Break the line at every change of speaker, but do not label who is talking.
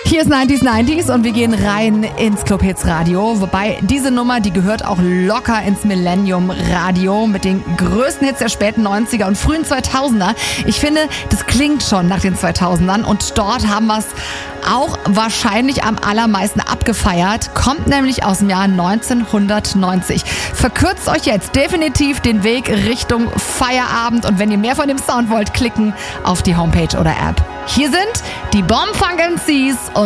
Hier ist 90s und wir gehen rein ins Club Hits Radio. Wobei diese Nummer, die gehört auch locker ins Millennium Radio mit den größten Hits der späten 90er und frühen 2000er. Ich finde, das klingt schon nach den 2000ern und dort haben wir es auch wahrscheinlich am allermeisten abgefeiert. Kommt nämlich aus dem Jahr 1990. Verkürzt euch jetzt definitiv den Weg Richtung Feierabend und wenn ihr mehr von dem Sound wollt, klicken auf die Homepage oder App. Hier sind die Bomb Funk MCs und